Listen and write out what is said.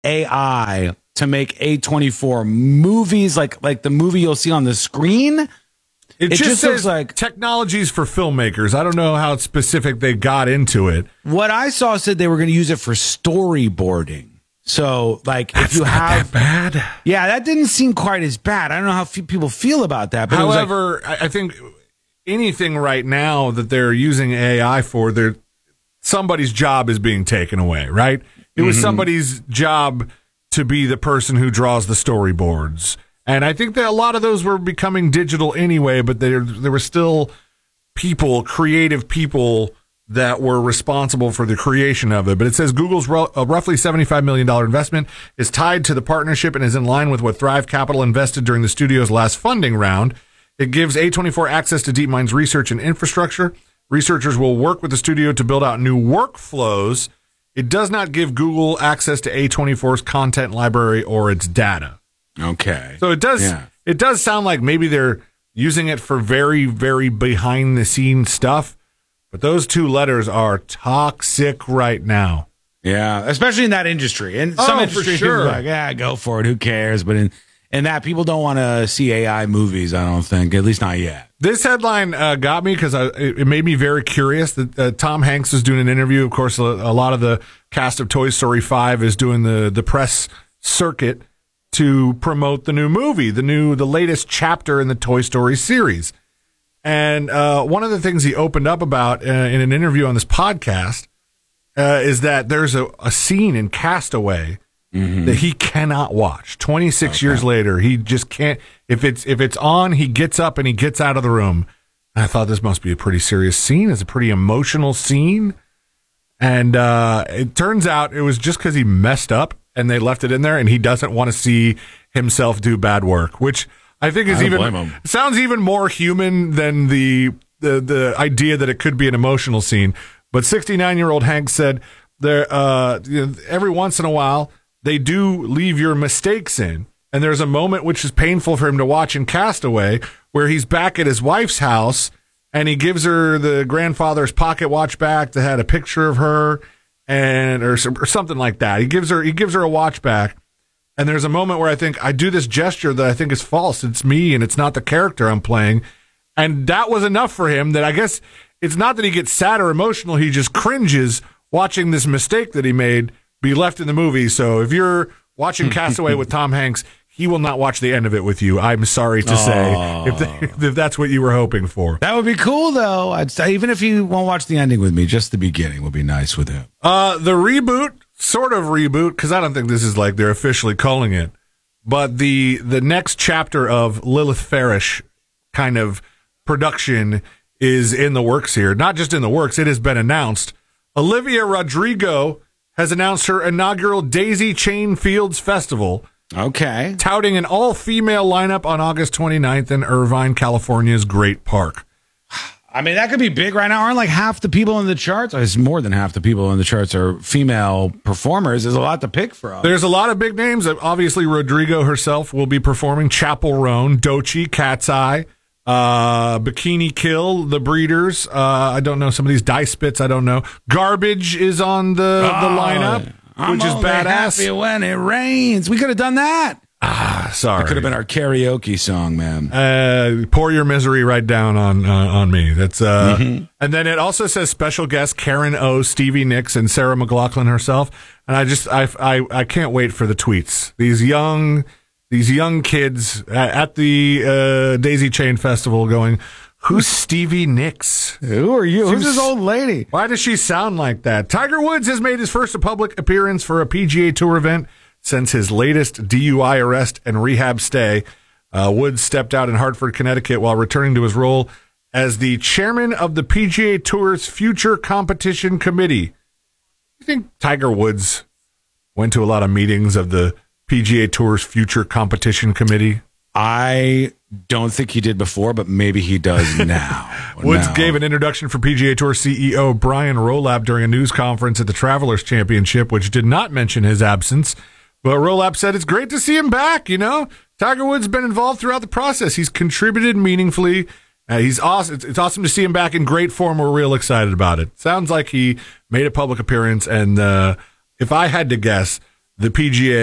AI to make A24 movies like the movie you'll see on the screen. It just says looks like technologies for filmmakers. I don't know how specific they got into it. What I saw said they were going to use it for storyboarding. So, like, That's if you not have that bad. Yeah, that didn't seem quite as bad. I don't know how people feel about that. But however, I think anything right now that they're using AI for, somebody's job is being taken away, right? It was somebody's job to be the person who draws the storyboards. And I think that a lot of those were becoming digital anyway, but there were still creative people that were responsible for the creation of it. But it says Google's roughly $75 million investment is tied to the partnership and is in line with what Thrive Capital invested during the studio's last funding round. It gives A24 access to DeepMind's research and infrastructure. Researchers will work with the studio to build out new workflows. It does not give Google access to A24's content library or its data. Okay. So it does sound like maybe they're using it for very, very behind-the-scenes stuff. But those two letters are toxic right now. Yeah, especially in that industry. And some industries, for sure. People are like, go for it. Who cares? But in that, people don't want to see AI movies, I don't think, at least not yet. This headline got me because it made me very curious that Tom Hanks is doing an interview. Of course, a lot of the cast of Toy Story 5 is doing the press circuit to promote the new movie, the latest chapter in the Toy Story series. And one of the things he opened up about in an interview on this podcast is that there's a scene in Castaway that he cannot watch. 26 years later, he just can't. If it's on, he gets up and he gets out of the room. And I thought this must be a pretty serious scene. It's a pretty emotional scene. And it turns out it was just because he messed up and they left it in there, and he doesn't want to see himself do bad work, which I think is sounds even more human than the idea that it could be an emotional scene. But 69-year-old Hank said every once in a while they do leave your mistakes in, and there's a moment which is painful for him to watch in Castaway where he's back at his wife's house and he gives her the grandfather's pocket watch back that had a picture of her or something like that. He gives her a watch back. And there's a moment where I think I do this gesture that I think is false. It's me, and it's not the character I'm playing. And that was enough for him that I guess it's not that he gets sad or emotional. He just cringes watching this mistake that he made be left in the movie. So if you're watching Castaway with Tom Hanks, he will not watch the end of it with you. I'm sorry to say, if that's what you were hoping for. That would be cool, though. I'd say, even if he won't watch the ending with me, just the beginning would be nice with him. The reboot. Sort of reboot, because I don't think this is like they're officially calling it, but the next chapter of Lilith Farish kind of production is in the works here. Not just in the works, it has been announced. Olivia Rodrigo has announced her inaugural Daisy Chain Fields Festival. Okay. Touting an all-female lineup on August 29th in Irvine, California's Great Park. I mean, that could be big right now. Aren't like half the people in the charts? It's more than half the people in the charts are female performers. There's a lot to pick from. There's a lot of big names. Obviously, Rodrigo herself will be performing. Chappell Roan, Doechii, Cat's Eye, Bikini Kill, The Breeders. I don't know. Some of these Dice Spits, I don't know. Garbage is on the lineup, which is badass. Happy when it rains. We could have done that. Sorry. It could have been our karaoke song, man. Pour Your Misery right down on me. That's And then it also says special guests Karen O, Stevie Nicks, and Sarah McLachlan herself. And I can't wait for the tweets. These young kids at the Daisy Chain Festival going, who's Stevie Nicks? Who are you? Who's this old lady? Why does she sound like that? Tiger Woods has made his first public appearance for a PGA Tour event since his latest DUI arrest and rehab stay. Woods stepped out in Hartford, Connecticut while returning to his role as the chairman of the PGA Tour's Future Competition Committee. You think Tiger Woods went to a lot of meetings of the PGA Tour's Future Competition Committee? I don't think he did before, but maybe he does now. Woods gave an introduction for PGA Tour CEO Brian Rolab during a news conference at the Travelers Championship, which did not mention his absence. But Rolab said it's great to see him back, you know. Tiger Woods has been involved throughout the process. He's contributed meaningfully. He's awesome. It's awesome to see him back in great form. We're real excited about it. Sounds like he made a public appearance, and if I had to guess, the PGA